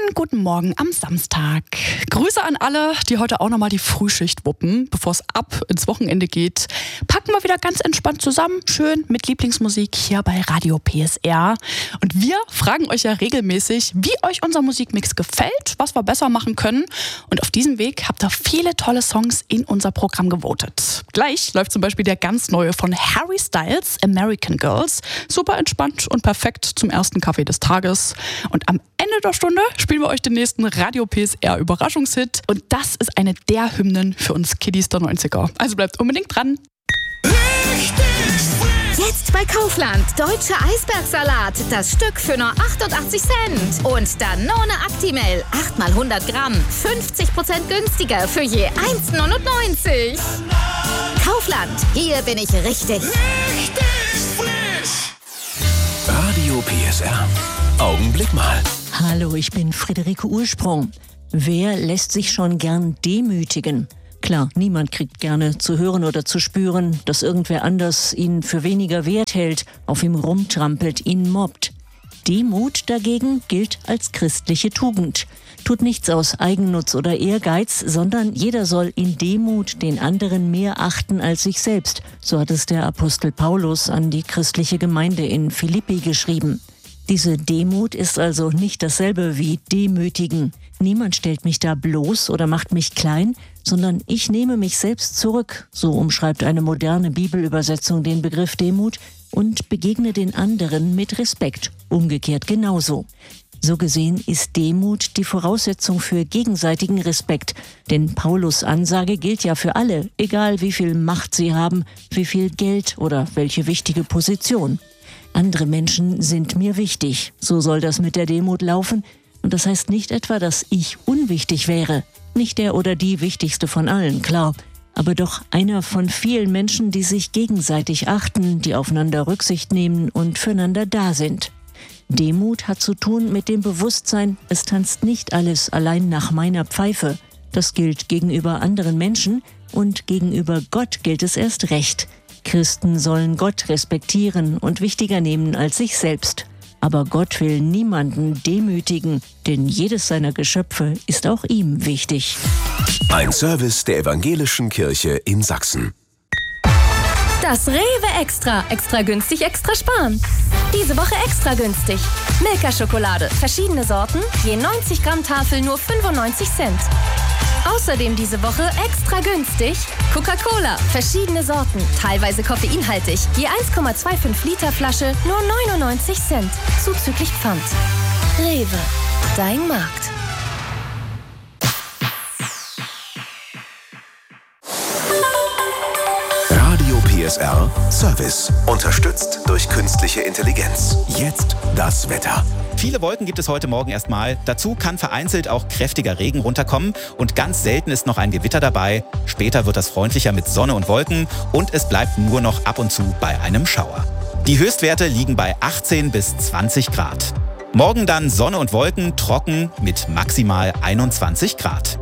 Schönen guten Morgen am Samstag. Grüße an alle, die heute auch nochmal die Frühschicht wuppen, bevor es ab ins Wochenende geht. Packen wir wieder ganz entspannt zusammen, schön mit Lieblingsmusik hier bei Radio PSR. Und wir fragen euch ja regelmäßig, wie euch unser Musikmix gefällt, was wir besser machen können. Und auf diesem Weg habt ihr viele tolle Songs in unser Programm gewotet. Gleich läuft zum Beispiel der ganz neue von Harry Styles, American Girls. Super entspannt und perfekt zum ersten Kaffee des Tages. Und am Ende der Stunde spielen wir euch den nächsten Radio PSR Überraschungshit. Und das ist eine der Hymnen für uns Kiddies der 90er. Also bleibt unbedingt dran. Jetzt bei Kaufland. Deutscher Eisbergsalat. Das Stück für nur 88 Cent. Und Danone Actimel. 8 mal 100 Gramm. 50% günstiger für je 1,99. Kaufland. Hier bin ich richtig. Radio PSR. Augenblick mal. Hallo, ich bin Friederike Ursprung. Wer lässt sich schon gern demütigen? Klar, niemand kriegt gerne zu hören oder zu spüren, dass irgendwer anders ihn für weniger wert hält, auf ihm rumtrampelt, ihn mobbt. Demut dagegen gilt als christliche Tugend. Tut nichts aus Eigennutz oder Ehrgeiz, sondern jeder soll in Demut den anderen mehr achten als sich selbst. So hat es der Apostel Paulus an die christliche Gemeinde in Philippi geschrieben. Diese Demut ist also nicht dasselbe wie demütigen. Niemand stellt mich da bloß oder macht mich klein, sondern ich nehme mich selbst zurück, so umschreibt eine moderne Bibelübersetzung den Begriff Demut, und begegne den anderen mit Respekt, umgekehrt genauso. So gesehen ist Demut die Voraussetzung für gegenseitigen Respekt, denn Paulus' Ansage gilt ja für alle, egal wie viel Macht sie haben, wie viel Geld oder welche wichtige Position. Andere Menschen sind mir wichtig, so soll das mit der Demut laufen. Und das heißt nicht etwa, dass ich unwichtig wäre. Nicht der oder die wichtigste von allen, klar. Aber doch einer von vielen Menschen, die sich gegenseitig achten, die aufeinander Rücksicht nehmen und füreinander da sind. Demut hat zu tun mit dem Bewusstsein, es tanzt nicht alles allein nach meiner Pfeife. Das gilt gegenüber anderen Menschen und gegenüber Gott gilt es erst recht. Christen sollen Gott respektieren und wichtiger nehmen als sich selbst. Aber Gott will niemanden demütigen, denn jedes seiner Geschöpfe ist auch ihm wichtig. Ein Service der Evangelischen Kirche in Sachsen. Das Rewe Extra. Extra günstig, extra sparen. Diese Woche extra günstig. Milka-Schokolade. Verschiedene Sorten. Je 90 Gramm Tafel nur 95 Cent. Außerdem diese Woche extra günstig Coca-Cola, verschiedene Sorten, teilweise koffeinhaltig, je 1,25 Liter Flasche, nur 99 Cent, zuzüglich Pfand. Rewe, dein Markt. Radio PSR Service. Unterstützt durch künstliche Intelligenz. Jetzt das Wetter. Viele Wolken gibt es heute Morgen erstmal. Dazu kann vereinzelt auch kräftiger Regen runterkommen und ganz selten ist noch ein Gewitter dabei. Später wird das freundlicher mit Sonne und Wolken und es bleibt nur noch ab und zu bei einem Schauer. Die Höchstwerte liegen bei 18 bis 20 Grad. Morgen dann Sonne und Wolken, trocken mit maximal 21 Grad.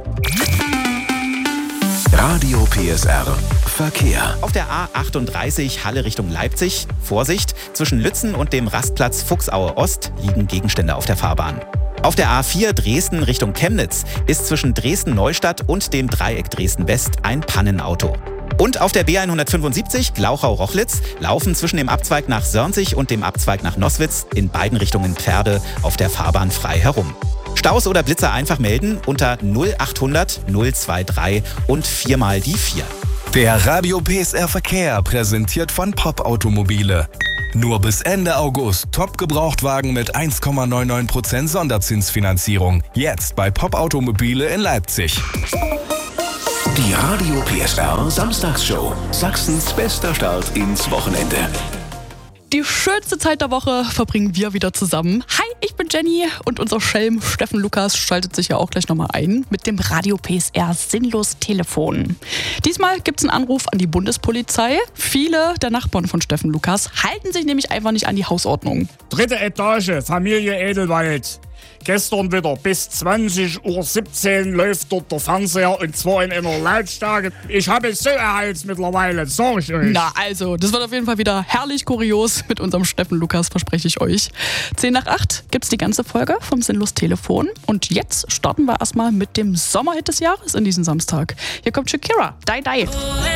Radio PSR Verkehr. Auf der A38 Halle Richtung Leipzig, Vorsicht, zwischen Lützen und dem Rastplatz Fuchsaue Ost liegen Gegenstände auf der Fahrbahn. Auf der A4 Dresden Richtung Chemnitz ist zwischen Dresden-Neustadt und dem Dreieck Dresden-West ein Pannenauto. Und auf der B175 Glauchau-Rochlitz laufen zwischen dem Abzweig nach Sörnzig und dem Abzweig nach Noßwitz in beiden Richtungen Pferde auf der Fahrbahn frei herum. Staus oder Blitzer einfach melden unter 0800 023 und 4 mal die 4. Der Radio PSR Verkehr präsentiert von Pop Automobile. Nur bis Ende August Top-Gebrauchtwagen mit 1,99% Sonderzinsfinanzierung. Jetzt bei Pop Automobile in Leipzig. Die Radio PSR Samstagsshow. Sachsens bester Start ins Wochenende. Die schönste Zeit der Woche verbringen wir wieder zusammen. Hi, ich bin Jenny und unser Schelm Steffen Lukas schaltet sich ja auch gleich nochmal ein mit dem Radio PSR Sinnlos Telefon. Diesmal gibt es einen Anruf an die Bundespolizei. Viele der Nachbarn von Steffen Lukas halten sich nämlich einfach nicht an die Hausordnung. 3. Etage, Familie Edelwald. Gestern wieder bis 20:17 Uhr läuft dort der Fernseher und zwar in einer Lautstärke. Ich habe es so erheizt mittlerweile, sag ich euch. Na also, das wird auf jeden Fall wieder herrlich kurios mit unserem Steffen Lukas, verspreche ich euch. 7:50 gibt's die ganze Folge vom Sinnlos Telefon. Und jetzt starten wir erstmal mit dem Sommerhit des Jahres in diesem Samstag. Hier kommt Shakira, Die Die.